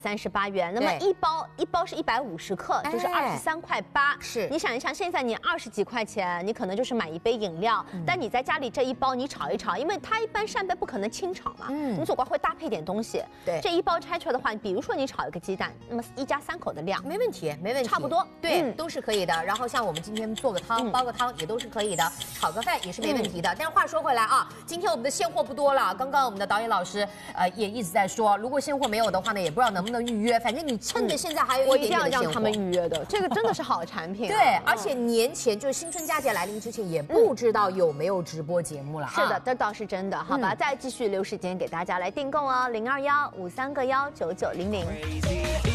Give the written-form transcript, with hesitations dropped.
38元，那么一包是150克，就是23.8块。 是， 你想一想，现在你20几块钱，你可能就是买一杯饮料，但你在家里这一包你炒一炒，因为它一般扇贝不可能清炒嘛，你总归会搭配点东西。 对， 这一包拆出来的话，比如说你炒一个鸡蛋，那么1家3口的量， 没问题，没问题， 差不多， 对，都是可以的。然后像我们今天做个汤，煲个汤也都是可以的，炒个饭也是没问题的。但是话说回来啊，今天我们的现货不多了，刚刚我们的导演老师也一直在说，如果现货没有的话呢，也不知道能不能预约，反正你趁着现在还有一点点的现货， 我一定要让他们预约的，这个真的是好产品。 对，而且年前就是新春佳节来临之前，也不知道有没有直播节目了。 是的，这倒是真的，好吧？再继续留时间给大家来订购哦，02153个19900。